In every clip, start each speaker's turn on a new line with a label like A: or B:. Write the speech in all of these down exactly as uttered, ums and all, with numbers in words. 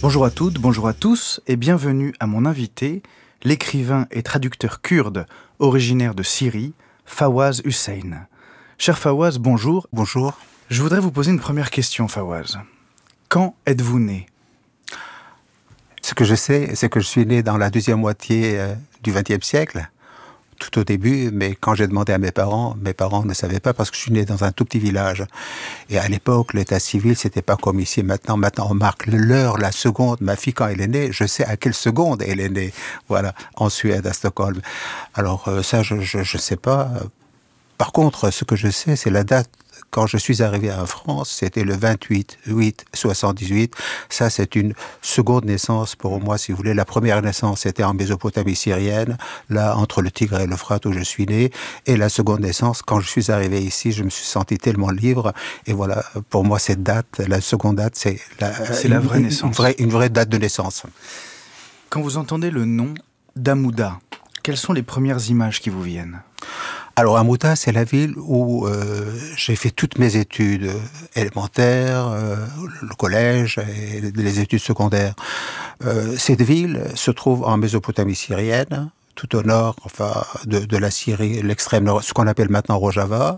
A: Bonjour à toutes, bonjour à tous et bienvenue à mon invité, l'écrivain et traducteur kurde originaire de Syrie, Fawaz Hussein. Cher Fawaz, bonjour.
B: Bonjour.
A: Je voudrais vous poser une première question, Fawaz. Quand êtes-vous né ?
B: Ce que je sais, c'est que je suis né dans la deuxième moitié euh, du vingtième siècle, tout au début, mais quand j'ai demandé à mes parents, mes parents ne savaient pas parce que je suis né dans un tout petit village. Et à l'époque, l'état civil, c'était pas comme ici maintenant. Maintenant, on marque l'heure, la seconde. Ma fille, quand elle est née, je sais à quelle seconde elle est née. Voilà, en Suède, à Stockholm. Alors euh, ça, je, je, je sais pas. Par contre, ce que je sais, c'est la date. Quand je suis arrivé en France, c'était le vingt-huit huit soixante-dix-huit. Ça, c'est une seconde naissance pour moi, si vous voulez. La première naissance, c'était en Mésopotamie syrienne, là, entre le Tigre et l'Euphrate, où je suis né. Et la seconde naissance, quand je suis arrivé ici, je me suis senti tellement libre. Et voilà, pour moi, cette date, la seconde date, c'est la,
A: c'est la vraie
B: une,
A: naissance.
B: Une vraie, une vraie date de naissance.
A: Quand vous entendez le nom d'Amouda, quelles sont les premières images qui vous viennent ?
B: Alors, Amouda, c'est la ville où euh, j'ai fait toutes mes études élémentaires, euh, le collège et les études secondaires. Euh, cette ville se trouve en Mésopotamie syrienne, tout au nord, enfin, de, de la Syrie, l'extrême nord, ce qu'on appelle maintenant Rojava.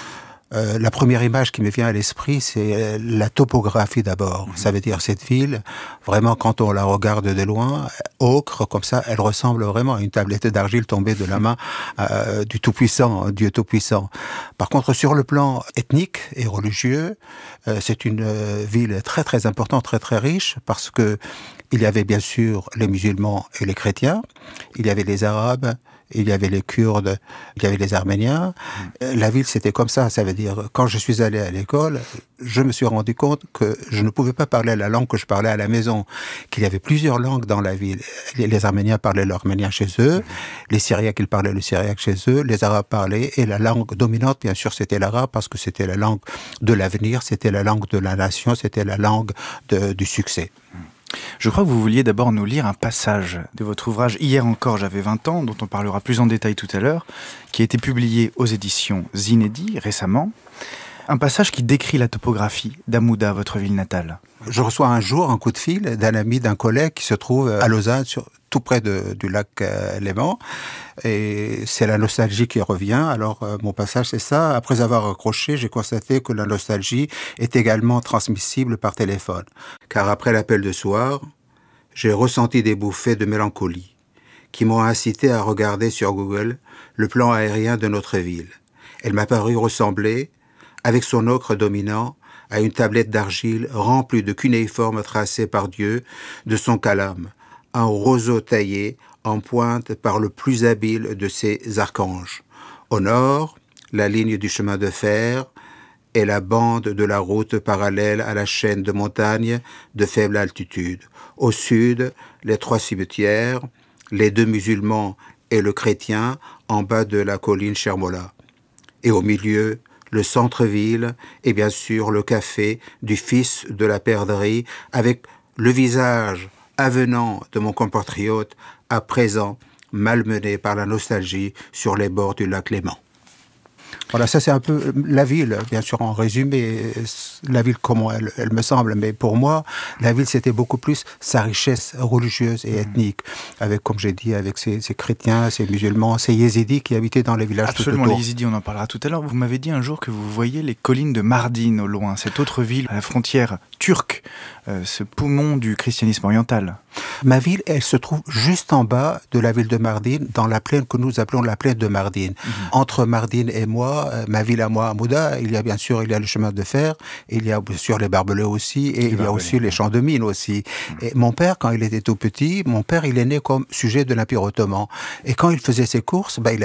B: Euh, la première image qui me vient à l'esprit, c'est la topographie d'abord. Mmh. Ça veut dire cette ville, vraiment quand on la regarde de loin, ocre comme ça, elle ressemble vraiment à une tablette d'argile tombée de la main euh, du Tout-Puissant, Dieu Tout-Puissant. Par contre, sur le plan ethnique et religieux, euh, c'est une euh, ville très très importante, très très riche, parce que il y avait bien sûr les musulmans et les chrétiens, il y avait les arabes, il y avait les Kurdes, il y avait les Arméniens. Mmh. La ville, c'était comme ça. Ça veut dire, quand je suis allé à l'école, je me suis rendu compte que je ne pouvais pas parler la langue que je parlais à la maison, qu'il y avait plusieurs langues dans la ville. Les Arméniens parlaient l'arménien chez eux, mmh. les Syriaques, ils parlaient le syriaque chez eux, les Arabes parlaient, et la langue dominante, bien sûr, c'était l'arabe, parce que c'était la langue de l'avenir, c'était la langue de la nation, c'était la langue de, du succès. Mmh.
A: Je crois que vous vouliez d'abord nous lire un passage de votre ouvrage « Hier encore, j'avais vingt ans », dont on parlera plus en détail tout à l'heure, qui a été publié aux éditions Zinedi récemment. Un passage qui décrit la topographie d'Amouda, votre ville natale.
B: Je reçois un jour un coup de fil d'un ami, d'un collègue qui se trouve à Lausanne, sur, tout près de, du lac euh, Léman. Et c'est la nostalgie qui revient. Alors, euh, mon passage, c'est ça. Après avoir accroché, j'ai constaté que la nostalgie est également transmissible par téléphone. Car après l'appel de soir, j'ai ressenti des bouffées de mélancolie qui m'ont incité à regarder sur Google le plan aérien de notre ville. Elle m'a paru ressembler, avec son ocre dominant, à une tablette d'argile remplie de cunéiformes tracés par Dieu de son calame, un roseau taillé en pointe par le plus habile de ses archanges. Au nord, la ligne du chemin de fer et la bande de la route parallèle à la chaîne de montagnes de faible altitude. Au sud, les trois cimetières, les deux musulmans et le chrétien en bas de la colline Chermola. Et au milieu, le centre-ville et bien sûr le café du fils de la perdrix avec le visage avenant de mon compatriote à présent malmené par la nostalgie sur les bords du lac Léman. Voilà, ça c'est un peu la ville, bien sûr en résumé, la ville comment elle, elle me semble, mais pour moi, la ville c'était beaucoup plus sa richesse religieuse et ethnique, avec, comme j'ai dit, avec ses, ses chrétiens, ses musulmans, ses yézidis qui habitaient dans les villages tout autour.
A: Absolument, les yézidis, on en parlera tout à l'heure. Vous m'avez dit un jour que vous voyez les collines de Mardin au loin, cette autre ville à la frontière turque, euh, ce poumon du christianisme oriental.
B: Ma ville, elle se trouve juste en bas de la ville de Mardin, dans la plaine que nous appelons la plaine de Mardin. Mmh. Entre Mardin et moi, ma ville à moi, Amouda, il y a bien sûr il y a le chemin de fer, il y a bien sûr les barbelés aussi, et les il y a barbelés. aussi les champs de mines aussi. Mmh. Et mon père, quand il était tout petit, mon père, il est né comme sujet de l'Empire ottoman. Et quand il faisait ses courses, bah, il